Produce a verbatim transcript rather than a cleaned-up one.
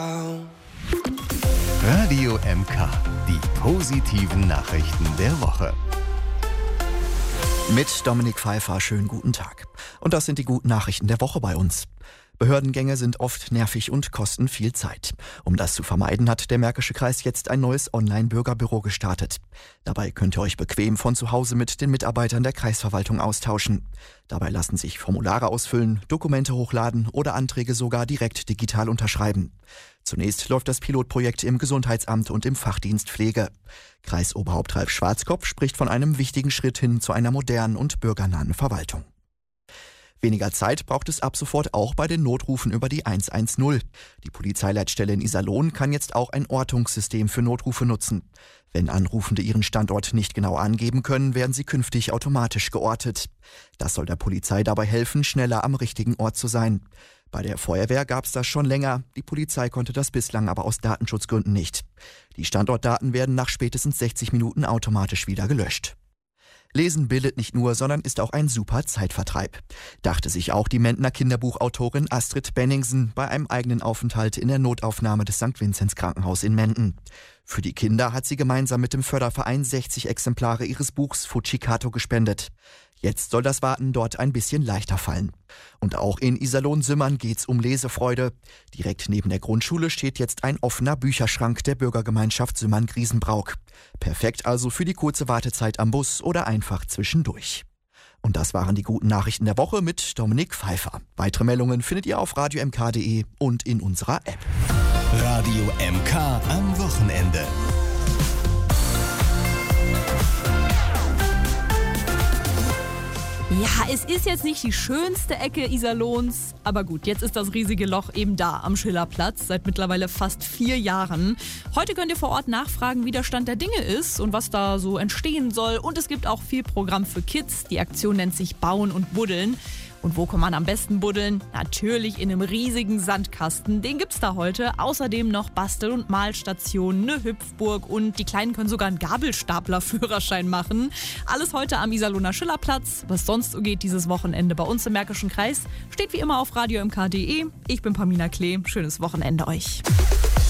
Radio M K, die positiven Nachrichten der Woche. Mit Dominik Pfeiffer, schönen guten Tag. Und das sind die guten Nachrichten der Woche bei uns. Behördengänge sind oft nervig und kosten viel Zeit. Um das zu vermeiden, hat der Märkische Kreis jetzt ein neues Online-Bürgerbüro gestartet. Dabei könnt ihr euch bequem von zu Hause mit den Mitarbeitern der Kreisverwaltung austauschen. Dabei lassen sich Formulare ausfüllen, Dokumente hochladen oder Anträge sogar direkt digital unterschreiben. Zunächst läuft das Pilotprojekt im Gesundheitsamt und im Fachdienst Pflege. Kreisoberhaupt Ralf Schwarzkopf spricht von einem wichtigen Schritt hin zu einer modernen und bürgernahen Verwaltung. Weniger Zeit braucht es ab sofort auch bei den Notrufen über die eins eins null. Die Polizeileitstelle in Iserlohn kann jetzt auch ein Ortungssystem für Notrufe nutzen. Wenn Anrufende ihren Standort nicht genau angeben können, werden sie künftig automatisch geortet. Das soll der Polizei dabei helfen, schneller am richtigen Ort zu sein. Bei der Feuerwehr gab es das schon länger. Die Polizei konnte das bislang aber aus Datenschutzgründen nicht. Die Standortdaten werden nach spätestens sechzig Minuten automatisch wieder gelöscht. Lesen bildet nicht nur, sondern ist auch ein super Zeitvertreib. Dachte sich auch die Mentner Kinderbuchautorin Astrid Benningsen bei einem eigenen Aufenthalt in der Notaufnahme des Sankt Vinzenz Krankenhaus in Menden. Für die Kinder hat sie gemeinsam mit dem Förderverein sechzig Exemplare ihres Buchs Fujikato gespendet. Jetzt soll das Warten dort ein bisschen leichter fallen. Und auch in Iserlohn-Sümmern geht's um Lesefreude. Direkt neben der Grundschule steht jetzt ein offener Bücherschrank der Bürgergemeinschaft Sümmern-Griesenbrauch. Perfekt also für die kurze Wartezeit am Bus oder einfach zwischendurch. Und das waren die guten Nachrichten der Woche mit Dominik Pfeiffer. Weitere Meldungen findet ihr auf radio m k punkt d e und in unserer App. Radio M K am Wochenende. Ja, es ist jetzt nicht die schönste Ecke Iserlohns, aber gut, jetzt ist das riesige Loch eben da am Schillerplatz, seit mittlerweile fast vier Jahren. Heute könnt ihr vor Ort nachfragen, wie der Stand der Dinge ist und was da so entstehen soll. Und es gibt auch viel Programm für Kids. Die Aktion nennt sich Bauen und Buddeln. Und wo kann man am besten buddeln? Natürlich in einem riesigen Sandkasten. Den gibt's da heute. Außerdem noch Bastel- und Malstationen, eine Hüpfburg und die Kleinen können sogar einen Gabelstapler-Führerschein machen. Alles heute am Iserlohner Schillerplatz. Was sonst so geht dieses Wochenende bei uns im Märkischen Kreis, steht wie immer auf radio m k punkt d e. Ich bin Pamina Klee. Schönes Wochenende euch.